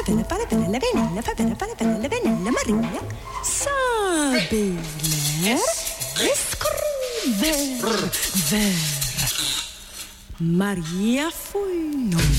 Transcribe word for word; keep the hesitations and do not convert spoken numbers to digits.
bene, fare bene le venelle, fa bene, fare bene le venelle, Maria sa bene scrivere ver. Maria Foglione.